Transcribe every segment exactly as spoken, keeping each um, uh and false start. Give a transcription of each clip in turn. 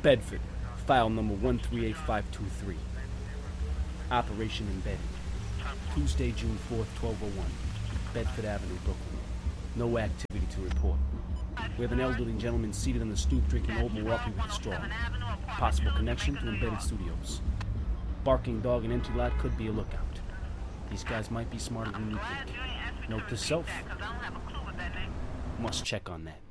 Bedford, file number one three eight five two three. Operation Embedded. Tuesday, June fourth, twelve oh one. Bedford Avenue, Brooklyn. No activity to report. We have an elderly gentleman seated on the stoop drinking Old Milwaukee with a straw. Possible connection to Embedded Studios. Barking dog and empty lot could be a lookout. These guys might be smarter than you think. Note to self. Must check on that.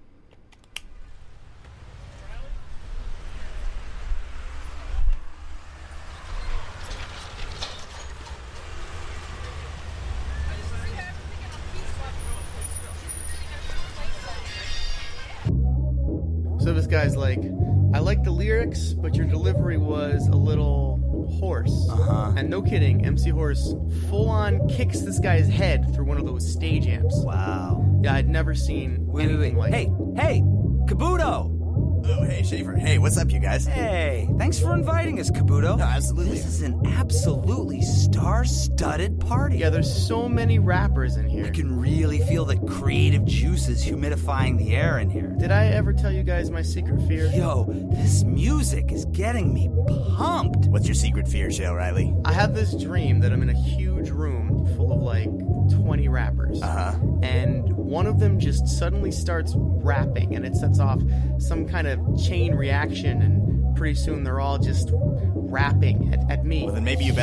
So this guy's like, I like the lyrics, but your delivery was a little hoarse. Uh-huh. And no kidding, M C Horse full-on kicks this guy's head through one of those stage amps. Wow. Yeah, I'd never seen Wait, wait, anything wait. like Hey, hey, Kabuto! Oh, hey, Schaefer. Hey, what's up, you guys? Hey, thanks for inviting us, Kabuto. No, absolutely. This is an absolutely star-studded party. Yeah, there's so many rappers in here. I can really feel the creative juices humidifying the air in here. Did I ever tell you guys my secret fear? Yo, this music is getting me pumped. What's your secret fear, Shay O'Reilly? I have this dream that I'm in a huge room full of like twenty rappers. Uh-huh. And one of them just suddenly starts rapping, and it sets off some kind of chain reaction, and pretty soon they're all just rapping at, at me. Well, then maybe you better